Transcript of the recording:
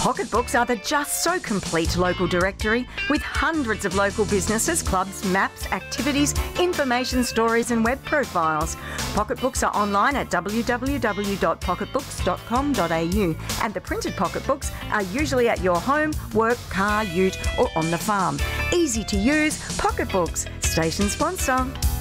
Pocketbooks are the just so complete local directory with hundreds of local businesses, clubs, maps, activities, information, stories and web profiles. Pocketbooks are online at www.pocketbooks.com.au and the printed pocketbooks are usually at your home, work, car, ute or on the farm. Easy to use, Pocketbooks, station sponsor.